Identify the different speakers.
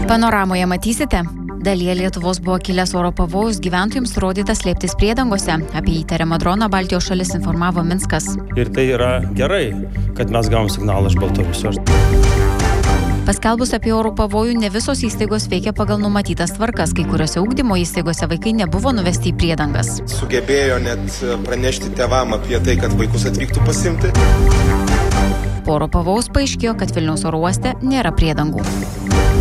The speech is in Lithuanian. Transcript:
Speaker 1: Panoramoje matysite. Dalyje Lietuvos buvo kilęs oro pavojus, gyventojams rodytas slėptis priedangose. Apie įtariamą droną Baltijos šalis informavo Minskas.
Speaker 2: Ir tai yra gerai, kad mes gavom signalą iš Baltarusijos.
Speaker 1: Paskelbus apie oro pavojų, ne visos įstaigos veikia pagal numatytas tvarkas. Kai kuriuose ugdymo įstaigose vaikai nebuvo nuvesti į priedangas.
Speaker 3: Sugebėjo net pranešti tėvam apie tai, kad vaikus atvyktų pasiimti.
Speaker 1: Po oro pavojaus paaiškėjo, kad Vilniaus oro uoste nėra priedangų.